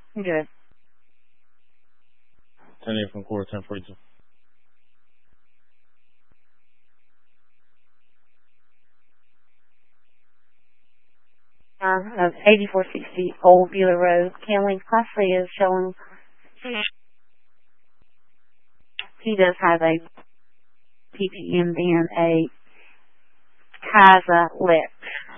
Good. 10-8 from quarter, 10-42. 8460 Old Beeler Road. Canley's Class 3 is showing he does have a PPM and a Kaiser lip.